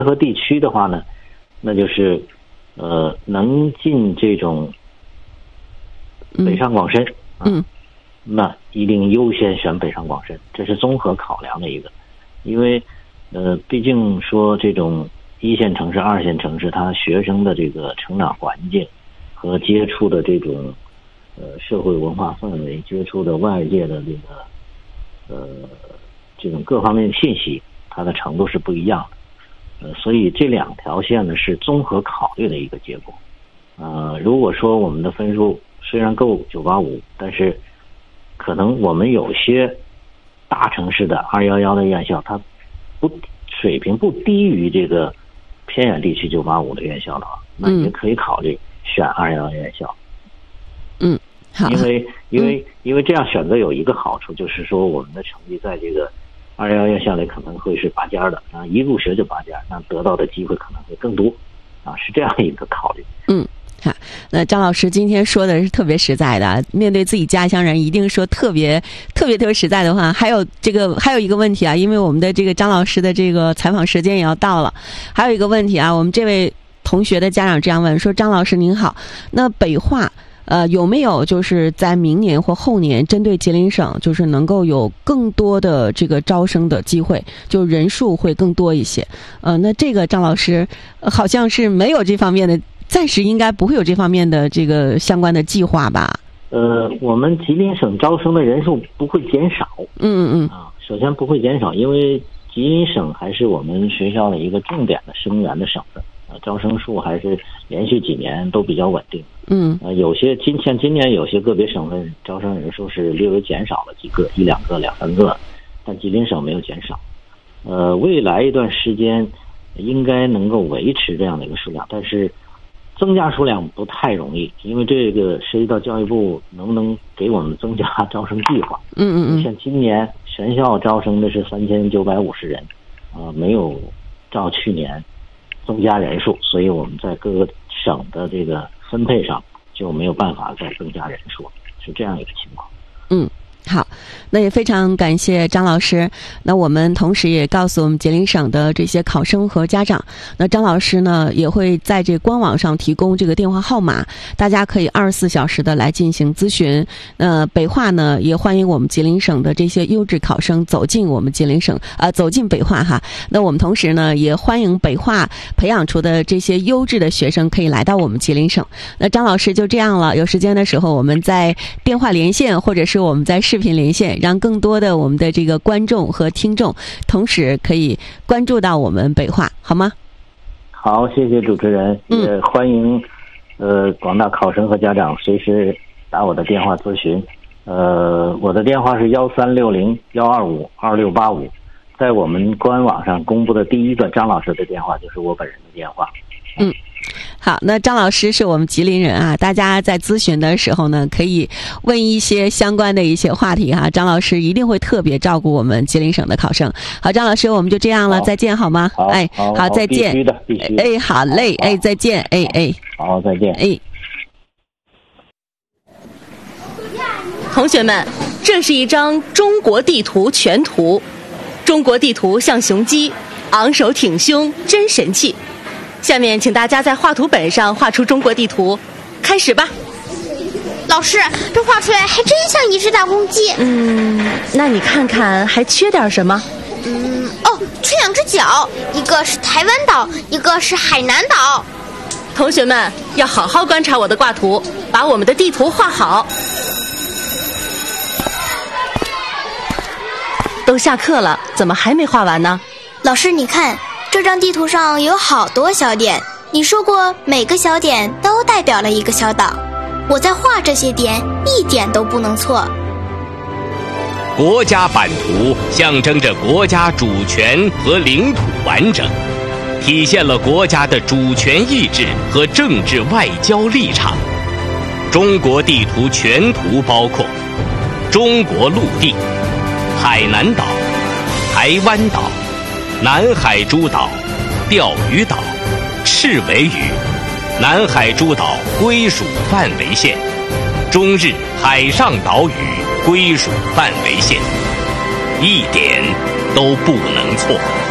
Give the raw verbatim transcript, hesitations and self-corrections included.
河地区的话呢，那就是呃能进这种北上广深， 嗯， 啊、那一定优先选北上广深，这是综合考量的一个，因为呃毕竟说这种一线城市、二线城市，它学生的这个成长环境和接触的这种呃社会文化氛围、接触的外界的这个呃这种各方面的信息，它的程度是不一样的。呃，所以这两条线呢是综合考虑的一个结果。呃，如果说我们的分数虽然够九八五，但是可能我们有些大城市的二一一的院校，它不水平不低于这个偏远地区九八五的院校的话，那也可以考虑选二一一院校。 嗯，好， 因为因为因为这样选择有一个好处，就是说我们的成绩在这个二一一院校里可能会是拔尖的啊，一入学就拔尖，那得到的机会可能会更多啊，是这样一个考虑。 嗯。好，那张老师今天说的是特别实在的，面对自己家乡人一定说特别特别特别实在的话。还有这个还有一个问题啊，因为我们的这个张老师的这个采访时间也要到了，还有一个问题啊，我们这位同学的家长这样问说：张老师您好，那北化呃有没有就是在明年或后年针对吉林省就是能够有更多的这个招生的机会，就人数会更多一些？呃，那这个张老师、呃、好像是没有这方面的。暂时应该不会有这方面的这个相关的计划吧？ 呃，我们吉林省招生的人数不会减少。 嗯嗯嗯。 啊，首先不会减少，因为吉林省还是我们学校的一个重点的生源的省份啊，招生数还是连续几年都比较稳定。 嗯。 呃，有些今像今年有些个别省份招生人数是略微减少了几个，一两个、两三个，但吉林省没有减少。呃，未来一段时间应该能够维持这样的一个数量，但是增加数量不太容易，因为这个涉及到教育部能不能给我们增加招生计划。 嗯嗯嗯。 像今年全校招生的是三千九百五十人，啊、呃，没有照去年增加人数，所以我们在各个省的这个分配上就没有办法再增加人数，是这样一个情况。 嗯。好，那也非常感谢张老师。那我们同时也告诉我们吉林省的这些考生和家长，那张老师呢也会在这官网上提供这个电话号码，大家可以二十四小时的来进行咨询。呃，北化呢也欢迎我们吉林省的这些优质考生走进我们吉林省啊、呃，走进北化哈。那我们同时呢也欢迎北化培养出的这些优质的学生可以来到我们吉林省。那张老师就这样了，有时间的时候我们在电话连线，或者是我们在视频连线，让更多的我们的这个观众和听众同时可以关注到我们北化，好吗？ 好，谢谢主持人， 嗯、 也欢迎呃广大考生和家长随时打我的电话咨询。呃，我的电话是幺三六零幺二五二六八五，在我们官网上公布的第一个张老师的电话就是我本人的电话。 嗯。好，那张老师是我们吉林人啊，大家在咨询的时候呢，可以问一些相关的一些话题哈、啊，张老师一定会特别照顾我们吉林省的考生。好，张老师，我们就这样了，再见好吗？ 好， 哎， 好， 好，再见。 必须的，必须的。 哎，好嘞，哎，再见，哎哎， 好，再见。 哎， 同学们，这是一张中国地图全图，中国地图像雄鸡，昂首挺胸，真神气。下面请大家在画图本上画出中国地图，开始吧。 老师，这画出来还真像一只大公鸡。 嗯，那你看看还缺点什么？ 嗯，哦，缺两只脚，一个是台湾岛，一个是海南岛。 同学们要好好观察我的挂图，把我们的地图画好。都下课了，怎么还没画完呢？ 老师，你看这张地图上有好多小点，你说过每个小点都代表了一个小岛，我在画这些点一点都不能错。 国家版图象征着国家主权和领土完整，体现了国家的主权意志和政治外交立场。中国地图全图包括中国陆地、海南岛、台湾岛、南海诸岛、钓鱼岛、赤尾屿、南海诸岛归属范围线、中日海上岛屿归属范围线，一点都不能错。